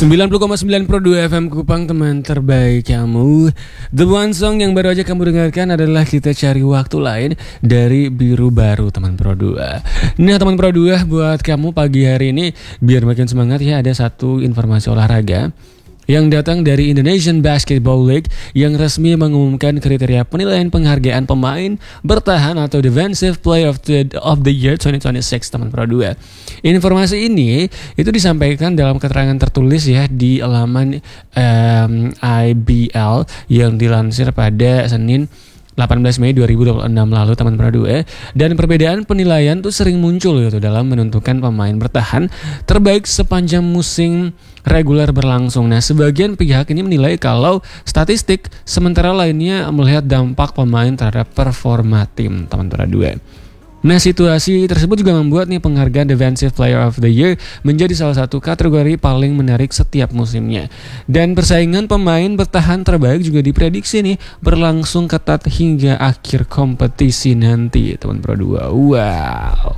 90,9 Pro 2 FM Kupang, teman terbaik kamu. The one song yang baru aja kamu dengarkan adalah Kita Cari Waktu Lain dari Biru Baru, teman Pro 2. Nah, teman Pro 2, buat kamu pagi hari ini biar makin semangat ya, ada satu informasi olahraga yang datang dari Indonesian Basketball League yang resmi mengumumkan kriteria penilaian penghargaan pemain bertahan atau Defensive Player of the Year 2026, teman Pro 2. Informasi ini itu disampaikan dalam keterangan tertulis ya di laman IBL yang dilansir pada Senin 18 Mei 2026 lalu, teman Pro 2. Dan perbedaan penilaian tuh sering muncul gitu dalam menentukan pemain bertahan terbaik sepanjang musim reguler berlangsung. Nah, sebagian pihak ini menilai kalau statistik, sementara lainnya melihat dampak pemain terhadap performa tim, teman Pro 2. Nah, situasi tersebut juga membuat nih penghargaan Defensive Player of the Year menjadi salah satu kategori paling menarik setiap musimnya. Dan persaingan pemain bertahan terbaik juga diprediksi nih berlangsung ketat hingga akhir kompetisi nanti, teman Pro 2. Wow.